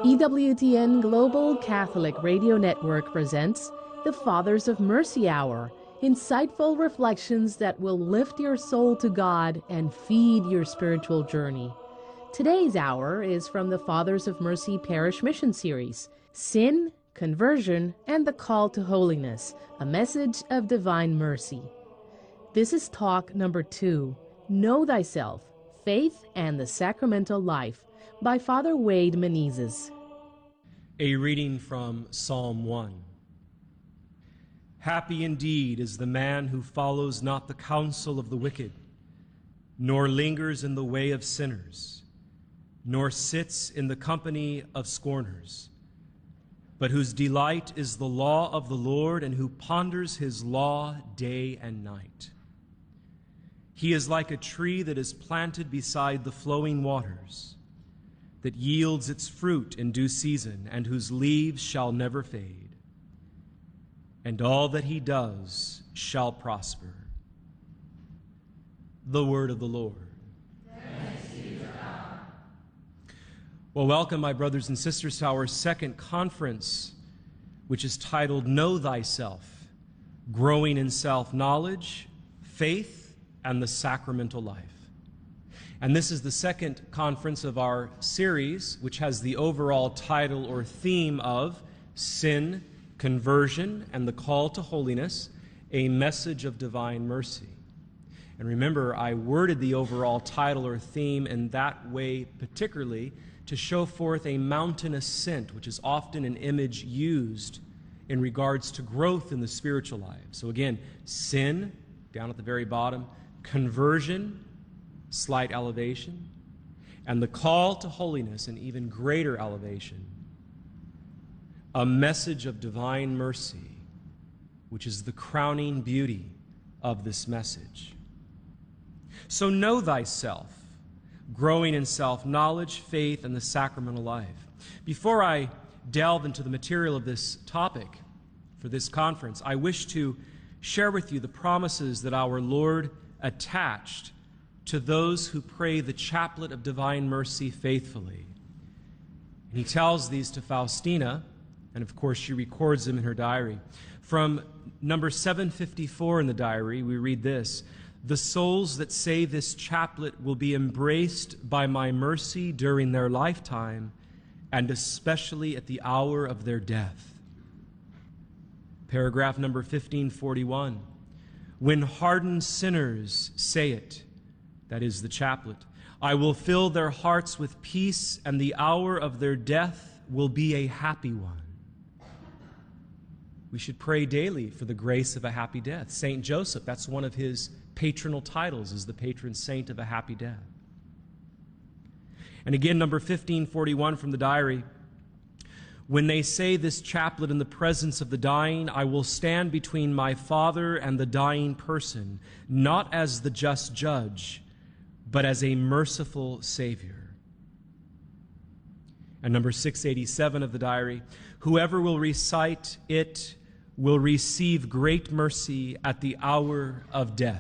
EWTN Global Catholic Radio Network presents the Fathers of Mercy Hour, insightful reflections that will lift your soul to God and feed your spiritual journey. Today's hour is from the Fathers of Mercy Parish Mission Series, Sin, Conversion, and the Call to Holiness, a message of divine mercy. This is talk number 2, Know Thyself, Faith and the Sacramental Life, by Father Wade Menezes. A reading from Psalm 1. Happy indeed is the man who follows not the counsel of the wicked, nor lingers in the way of sinners, nor sits in the company of scorners, but whose delight is the law of the Lord, and who ponders his law day and night. He is like a tree that is planted beside the flowing waters, that yields its fruit in due season, and whose leaves shall never fade. And all that he does shall prosper. The word of the Lord. Thanks be to God. Well, welcome, my brothers and sisters, to our second conference, which is titled Know Thyself, Growing in Self-Knowledge, Faith, and the Sacramental Life. And this is the second conference of our series, which has the overall title or theme of Sin, Conversion, and the Call to Holiness, a Message of Divine Mercy. And remember, I worded the overall title or theme in that way particularly to show forth a mountain ascent, which is often an image used in regards to growth in the spiritual life. So again, sin, down at the very bottom, conversion, slight elevation, and the call to holiness, an even greater elevation, a message of divine mercy, which is the crowning beauty of this message. So know thyself, growing in self-knowledge, faith, and the sacramental life. Before I delve into the material of this topic for this conference, I wish to share with you the promises that our Lord attached to those who pray the chaplet of divine mercy faithfully. And he tells these to Faustina, and of course she records them in her diary. From number 754 in the diary, we read this: "The souls that say this chaplet will be embraced by my mercy during their lifetime, and especially at the hour of their death." Paragraph number 1541, "When hardened sinners say it," that is the chaplet, "I will fill their hearts with peace, and the hour of their death will be a happy one." We should pray daily for the grace of a happy death. Saint Joseph, that's one of his patronal titles, is the patron saint of a happy death. And again, number 1541 from the diary, "When they say this chaplet in the presence of the dying, I will stand between my Father and the dying person, not as the just judge, but as a merciful Savior." And number 687 of the diary, "Whoever will recite it will receive great mercy at the hour of death."